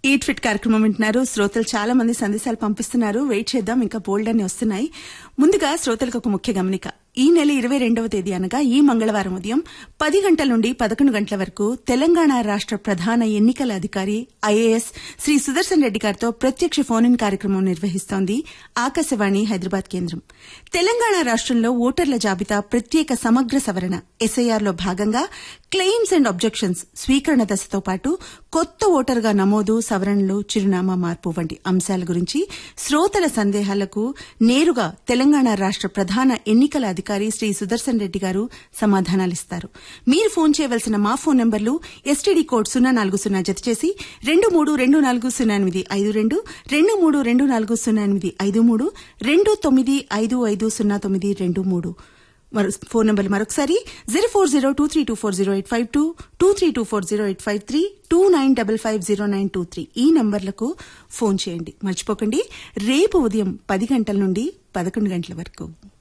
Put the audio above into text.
Eat fit కార్యక్రమం వింటున్నారు. శ్రోతలు చాలా మంది సందేశాలు పంపిస్తున్నారు. వెయిట్ చేద్దాం, ఇంకా బోల్డ్ అని వస్తున్నాయి. ముందుగా శ్రోతలకు ఒక ముఖ్య గమనిక. ఈ నెల 22వ తేదీ అనగా ఈ మంగళవారం ఉదయం 10 గంటల నుండి 11 గంటల వరకు తెలంగాణ రాష్ట్ర ప్రధాన ఎన్నికల అధికారి ఐఏఎస్ శ్రీ సుదర్శన్ రెడ్డి గారితో ప్రత్యక్ష ఫోన్ ఇన్ కార్యక్రమం నిర్వహిస్తోంది ఆకాశవాణి హైదరాబాద్ కేంద్రం. తెలంగాణ రాష్ట్రంలో ఓటర్ల జాబితా ప్రత్యేక సమగ్ర సవరణ ఎస్ఐఆర్లో భాగంగా క్లెయిమ్స్ అండ్ అబ్జెక్షన్స్ స్వీకరణ దశతో పాటు కొత్త ఓటరుగా నమోదు, సవరణలు, చిరునామా మార్పు వంటి అంశాల గురించి శ్రోతల సందేహాలకు నేరుగా తెలంగాణ రాష్ట్ర ప్రధాన ఎన్నికల అధికారి శ్రీ సుదర్శన్ రెడ్డి గారు సమాధానాలిస్తారు. మీరు ఫోన్ చేయవలసిన మా ఫోన్ నంబర్లు ఎస్టీడీ కోడ్ 040 జతచేసి 23240852, 23240853, 29550923. ఫోన్ నంబర్లు మరొకసారి 0402324085, 23240853, 29550923. ఈ నంబర్లకు ఫోన్ చేయండి. మర్చిపోకండి, రేపు ఉదయం 10 గంటల నుండి 11 గంటల వరకు.